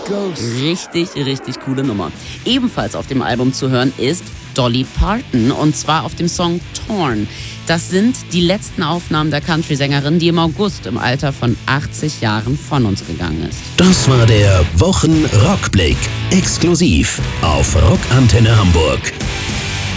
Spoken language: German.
Richtig, richtig coole Nummer. Ebenfalls auf dem Album zu hören ist Dolly Parton und zwar auf dem Song Torn. Das sind die letzten Aufnahmen der Country-Sängerin, die im August im Alter von 80 Jahren von uns gegangen ist. Das war der Wochen-Rückblick. Exklusiv auf Rockantenne Hamburg.